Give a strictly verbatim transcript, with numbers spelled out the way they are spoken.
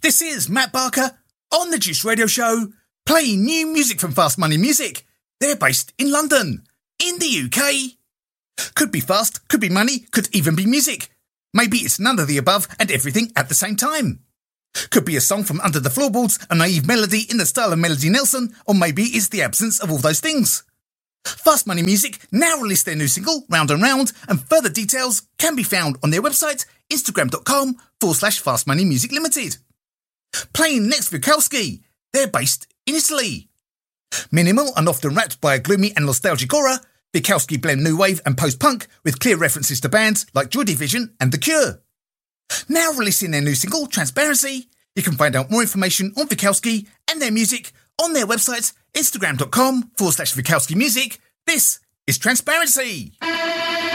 This is Matt Barker on the Juice Radio Show, playing new music from Fast Money Music. They're based in London, in the U K. Could be fast, could be money, could even be music. Maybe it's none of the above and everything at the same time. Could be a song from Under the Floorboards, a naive melody in the style of Melody Nelson, or maybe it's the absence of all those things. Fast Money Music now released their new single, Round and Round, and further details can be found on their website, instagram.com forward slash Fast Money Music Limited. Playing next Bukowski, they're based in Italy. Minimal and often rapped by a gloomy and nostalgic aura, Bukowski blend new wave and post-punk with clear references to bands like Joy Division and The Cure. Now releasing their new single, Transparency, you can find out more information on Bukowski and their music on their website, instagram.com forward slash Bukowski Music. This is Transparency.